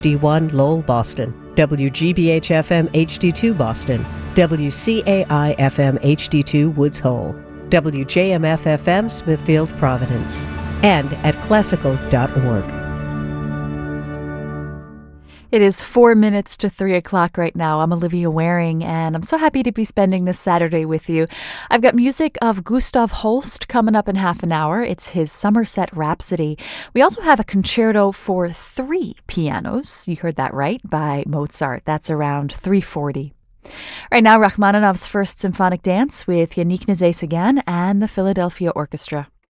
D1 Lowell, Boston, WGBH-FM HD2 Boston, WCAI-FM HD2 Woods Hole, WJMF-FM Smithfield, Providence, and at classical.org. It is 4 minutes to 3 o'clock right now. I'm Olivia Waring, and I'm so happy to be spending this Saturday with you. I've got music of Gustav Holst coming up in half an hour. It's his Somerset Rhapsody. We also have a concerto for 3 pianos. You heard that right, by Mozart. That's around 3:40. Right now, Rachmaninoff's First Symphonic Dance with Yannick Nézet-Séguin and the Philadelphia Orchestra.